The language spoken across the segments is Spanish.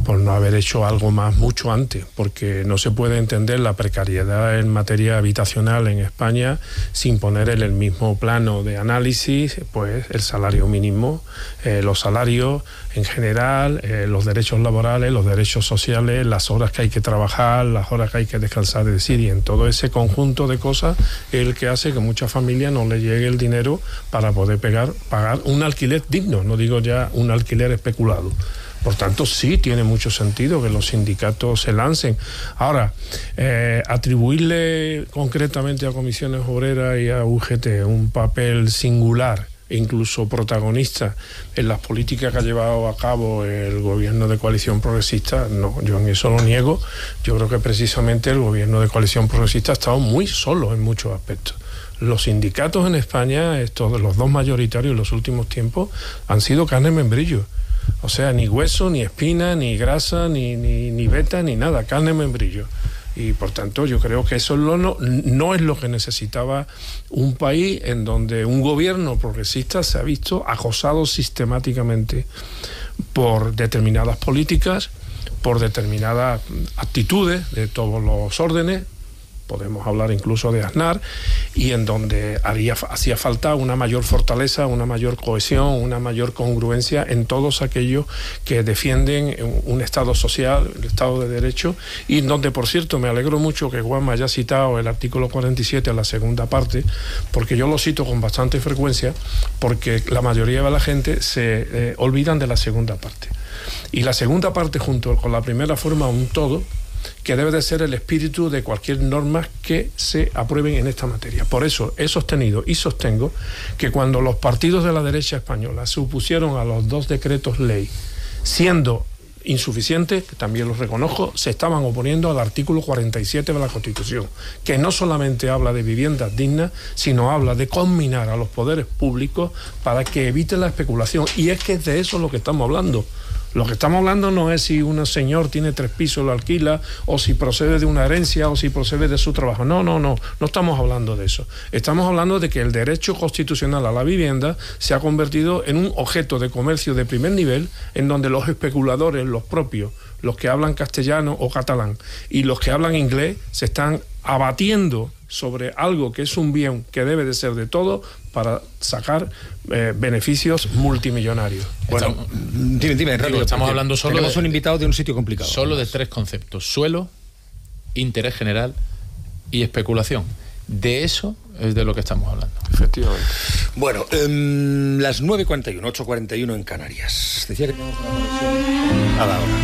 por no haber hecho algo más mucho antes, porque no se puede entender la precariedad en materia habitacional en España sin poner en el mismo plano de análisis pues el salario mínimo, los salarios en general, los derechos laborales, los derechos sociales, las horas que hay que trabajar, las horas que hay que descansar, es decir, y en todo ese conjunto de cosas es el que hace que muchas familias no le llegue el dinero para poder pagar un alquiler digno, no digo ya un alquiler especulado. Por tanto, sí tiene mucho sentido que los sindicatos se lancen. Ahora, atribuirle concretamente a Comisiones Obreras y a UGT un papel singular e incluso protagonista en las políticas que ha llevado a cabo el gobierno de coalición progresista, no, yo en eso lo niego. Yo creo que precisamente el gobierno de coalición progresista ha estado muy solo en muchos aspectos. Los sindicatos en España, los dos mayoritarios en los últimos tiempos, han sido carne en membrillo. O sea, ni hueso, ni espina, ni grasa, ni veta, ni nada, carne en membrillo. Y por tanto yo creo que eso no es lo que necesitaba un país en donde un gobierno progresista se ha visto acosado sistemáticamente por determinadas políticas, por determinadas actitudes de todos los órdenes. Podemos hablar incluso de Aznar, y en donde hacía falta una mayor fortaleza, una mayor cohesión, una mayor congruencia en todos aquellos que defienden un Estado social, el Estado de Derecho, y donde, por cierto, me alegro mucho que Juanma haya citado el artículo 47 a la segunda parte, porque yo lo cito con bastante frecuencia, porque la mayoría de la gente se olvidan de la segunda parte. Y la segunda parte, junto con la primera, forma un todo que debe de ser el espíritu de cualquier norma que se aprueben en esta materia. Por eso he sostenido y sostengo que cuando los partidos de la derecha española se opusieron a los dos decretos ley, siendo insuficientes, que también los reconozco, se estaban oponiendo al artículo 47 de la Constitución, que no solamente habla de viviendas dignas, sino habla de combinar a los poderes públicos para que eviten la especulación. Y es que es de eso lo que estamos hablando. Lo que estamos hablando no es si un señor tiene 3 pisos, lo alquila, o si procede de una herencia, o si procede de su trabajo. No estamos hablando de eso. Estamos hablando de que el derecho constitucional a la vivienda se ha convertido en un objeto de comercio de primer nivel, en donde los especuladores, los propios, los que hablan castellano o catalán, y los que hablan inglés, se están abatiendo sobre algo que es un bien que debe de ser de todos para sacar beneficios multimillonarios. Bueno, dime rápido. Estamos hablando solo tenemos un invitado de un sitio complicado. Solo de 3 conceptos: suelo, interés general y especulación. De eso es de lo que estamos hablando. Efectivamente. Bueno, las 9:41, 8:41 en Canarias. Decía que tenemos una conexión a la hora.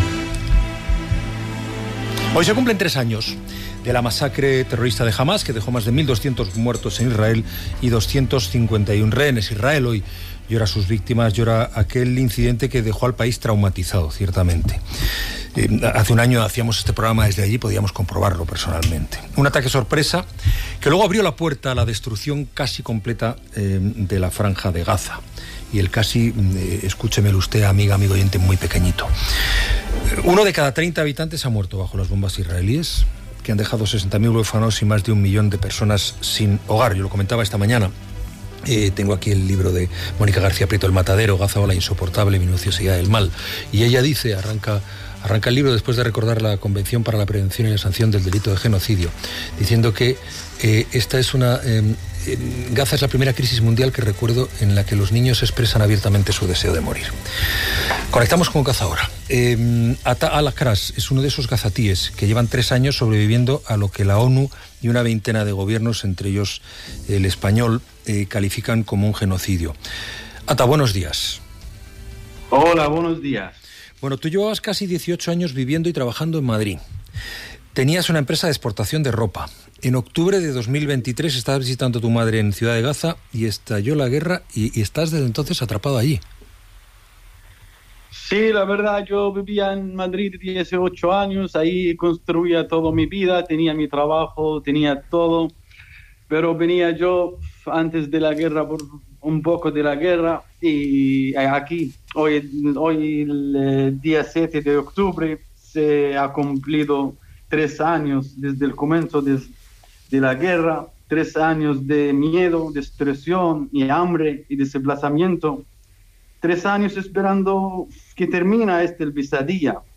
Hoy se cumplen 3 años de la masacre terrorista de Hamás, que dejó más de 1.200 muertos en Israel y 251 rehenes. Israel hoy llora a sus víctimas, llora aquel incidente que dejó al país traumatizado, ciertamente. Hace un año hacíamos este programa desde allí, podíamos comprobarlo personalmente. Un ataque sorpresa que luego abrió la puerta a la destrucción casi completa de la franja de Gaza. Y el casi, escúchemelo usted, amigo oyente, muy pequeñito. 1 de cada 30 habitantes ha muerto bajo las bombas israelíes, que han dejado 60.000 huérfanos y más de 1 millón de personas sin hogar. Yo lo comentaba esta mañana. Tengo aquí el libro de Mónica García Prieto, El Matadero, Gaza o la insoportable minuciosidad del mal. Y ella dice, arranca el libro después de recordar la Convención para la Prevención y la Sanción del Delito de Genocidio, diciendo que esta es una... Gaza es la primera crisis mundial que recuerdo en la que los niños expresan abiertamente su deseo de morir. Conectamos con Gaza ahora. Ata al-Akras es uno de esos gazatíes que llevan 3 años sobreviviendo a lo que la ONU y una veintena de gobiernos, entre ellos el español, califican como un genocidio. Ata, buenos días. Hola, buenos días. Bueno, tú llevabas casi 18 años viviendo y trabajando en Madrid. Tenías una empresa de exportación de ropa. En octubre de 2023 estabas visitando a tu madre en Ciudad de Gaza y estalló la guerra y estás desde entonces atrapado allí. Sí, la verdad, yo vivía en Madrid 18 años, ahí construía toda mi vida, tenía mi trabajo, tenía todo, pero venía yo antes de la guerra, por un poco de la guerra, y aquí, hoy el día 7 de octubre, se ha cumplido 3 años desde el comienzo de la guerra, 3 años de miedo, destrucción y hambre y desplazamiento, 3 años esperando que termine esta pesadilla.